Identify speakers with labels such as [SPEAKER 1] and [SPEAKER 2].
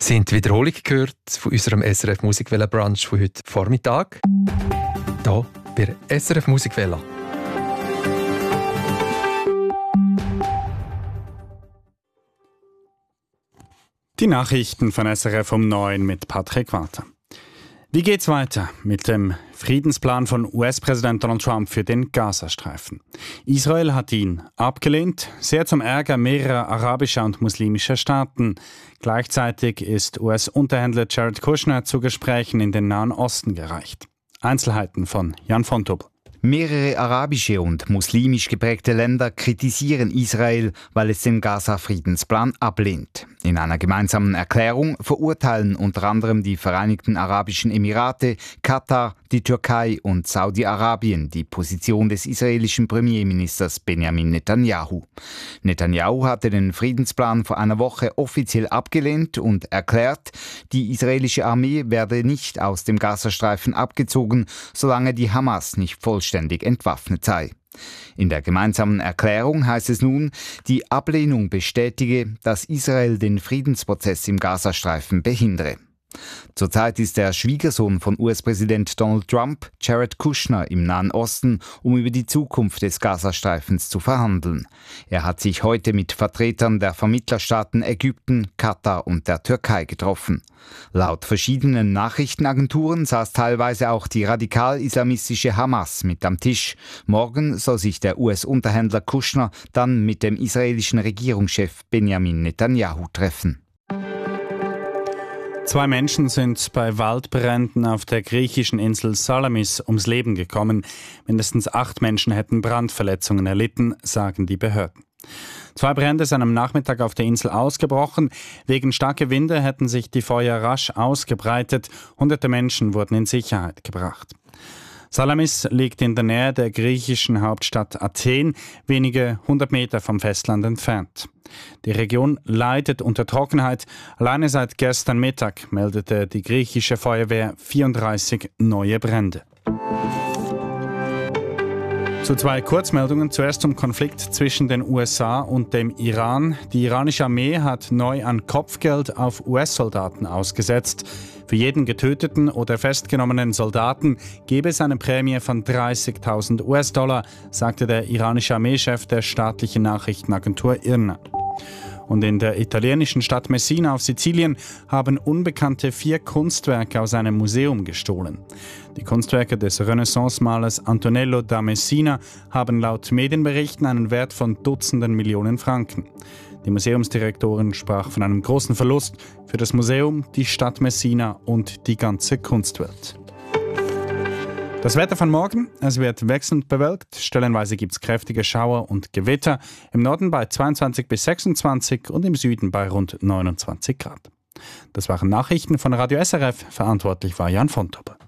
[SPEAKER 1] Sie haben die Wiederholung gehört von unserem SRF Musikwelle Brunch von heute Vormittag. Hier bei SRF Musikwelle.
[SPEAKER 2] Die Nachrichten von SRF um 9 mit Patrick Walter. Wie geht's weiter mit dem Friedensplan von US-Präsident Donald Trump für den Gazastreifen? Israel hat ihn abgelehnt, sehr zum Ärger mehrerer arabischer und muslimischer Staaten. Gleichzeitig ist US-Unterhändler Jared Kushner zu Gesprächen in den Nahen Osten gereicht. Einzelheiten von Jan von Tobel.
[SPEAKER 3] Mehrere arabische und muslimisch geprägte Länder kritisieren Israel, weil es den Gaza-Friedensplan ablehnt. In einer gemeinsamen Erklärung verurteilen unter anderem die Vereinigten Arabischen Emirate, Katar, die Türkei und Saudi-Arabien die Position des israelischen Premierministers Benjamin Netanyahu. Netanyahu hatte den Friedensplan vor einer Woche offiziell abgelehnt und erklärt, die israelische Armee werde nicht aus dem Gazastreifen abgezogen, solange die Hamas nicht vollständig entwaffnet sei. In der gemeinsamen Erklärung heißt es nun, die Ablehnung bestätige, dass Israel den Friedensprozess im Gazastreifen behindere. Zurzeit ist der Schwiegersohn von US-Präsident Donald Trump, Jared Kushner, im Nahen Osten, um über die Zukunft des Gazastreifens zu verhandeln. Er hat sich heute mit Vertretern der Vermittlerstaaten Ägypten, Katar und der Türkei getroffen. Laut verschiedenen Nachrichtenagenturen saß teilweise auch die radikal-islamistische Hamas mit am Tisch. Morgen soll sich der US-Unterhändler Kushner dann mit dem israelischen Regierungschef Benjamin Netanyahu treffen.
[SPEAKER 2] 2 Menschen sind bei Waldbränden auf der griechischen Insel Salamis ums Leben gekommen. Mindestens 8 Menschen hätten Brandverletzungen erlitten, sagen die Behörden. 2 Brände sind am Nachmittag auf der Insel ausgebrochen. Wegen starker Winde hätten sich die Feuer rasch ausgebreitet. Hunderte Menschen wurden in Sicherheit gebracht. Salamis liegt in der Nähe der griechischen Hauptstadt Athen, wenige 100 Meter vom Festland entfernt. Die Region leidet unter Trockenheit. Alleine seit gestern Mittag meldete die griechische Feuerwehr 34 neue Brände. Zu 2 Kurzmeldungen. Zuerst zum Konflikt zwischen den USA und dem Iran. Die iranische Armee hat neu an Kopfgeld auf US-Soldaten ausgesetzt. Für jeden getöteten oder festgenommenen Soldaten gebe es eine Prämie von 30.000 US-Dollar, sagte der iranische Armeechef der staatlichen Nachrichtenagentur IRNA. Und in der italienischen Stadt Messina auf Sizilien haben Unbekannte 4 Kunstwerke aus einem Museum gestohlen. Die Kunstwerke des Renaissance-Malers Antonello da Messina haben laut Medienberichten einen Wert von Dutzenden Millionen Franken. Die Museumsdirektorin sprach von einem großen Verlust für das Museum, die Stadt Messina und die ganze Kunstwelt. Das Wetter von morgen, es wird wechselnd bewölkt, stellenweise gibt es kräftige Schauer und Gewitter, im Norden bei 22 bis 26 und im Süden bei rund 29 Grad. Das waren Nachrichten von Radio SRF, verantwortlich war Jan von Tobel.